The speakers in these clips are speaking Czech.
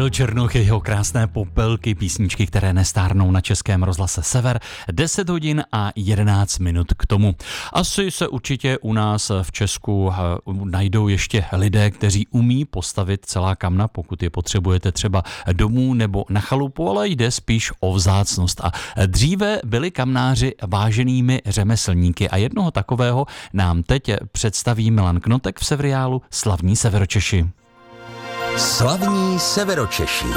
Daniel Černoch, jeho krásné popelky, písničky, které nestárnou na Českém rozhlase Sever. 10 hodin a 11 minut k tomu. Asi se určitě u nás v Česku najdou ještě lidé, kteří umí postavit celá kamna, pokud je potřebujete třeba domů nebo na chalupu, ale jde spíš o vzácnost. A dříve byli kamnáři váženými řemeslníky a jednoho takového nám teď představí Milan Knotek v seriálu Slavní Severočeši. Slavní Severočeši.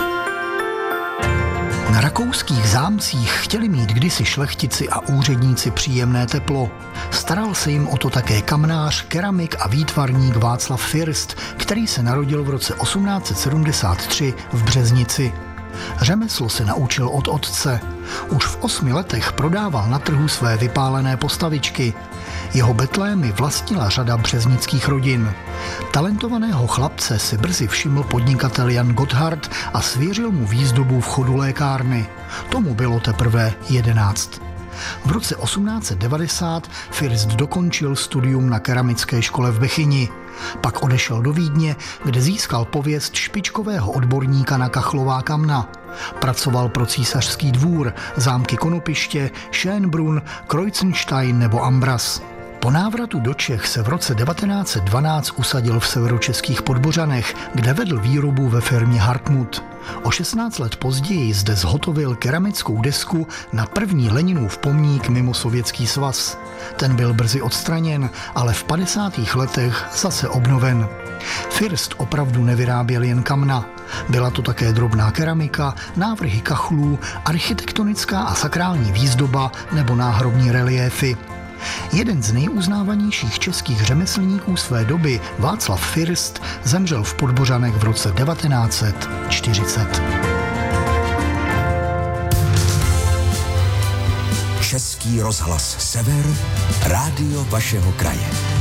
Na rakouských zámcích chtěli mít kdysi šlechtici a úředníci příjemné teplo. Staral se jim o to také kamnář, keramik a výtvarník Václav First, který se narodil v roce 1873 v Březnici. Řemeslo se naučil od otce. Už v 8 letech prodával na trhu své vypálené postavičky. Jeho betlémy vlastnila řada březnických rodin. Talentovaného chlapce si brzy všiml podnikatel Jan Gotthard a svěřil mu výzdobu v chodu lékárny. Tomu bylo teprve 11. V roce 1890 First dokončil studium na keramické škole v Bechyni. Pak odešel do Vídně, kde získal pověst špičkového odborníka na kachlová kamna. Pracoval pro císařský dvůr, zámky Konopiště, Schönbrunn, Kreuzenstein nebo Ambras. Po návratu do Čech se v roce 1912 usadil v severočeských Podbořanech, kde vedl výrobu ve firmě Hartmut. O 16 let později zde zhotovil keramickou desku na první Leninův pomník mimo Sovětský svaz. Ten byl brzy odstraněn, ale v 50. letech zase obnoven. First opravdu nevyráběl jen kamna. Byla to také drobná keramika, návrhy kachlů, architektonická a sakrální výzdoba nebo náhrobní reliéfy. Jeden z nejuznávanějších českých řemeslníků své doby, Václav First, zemřel v Podbořanech v roce 1940. Český rozhlas Sever, rádio vašeho kraje.